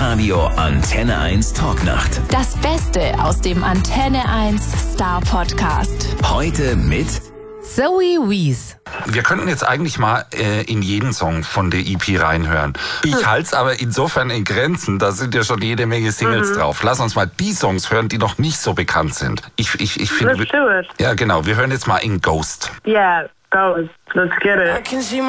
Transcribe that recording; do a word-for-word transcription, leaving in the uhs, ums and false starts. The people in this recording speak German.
Live-Radio Antenne eins Talknacht. Das Beste aus dem Antenne eins Star Podcast. Heute mit Zoe Wees. Wir könnten jetzt eigentlich mal äh, in jeden Song von der E P reinhören. Ich halte es aber insofern in Grenzen, da sind ja schon jede Menge Singles mhm. drauf. Lass uns mal die Songs hören, die noch nicht so bekannt sind. Ich, ich, ich finde. Let's do it. Ja, genau. Wir hören jetzt mal in Ghost. Yeah, Ghost. Let's get it.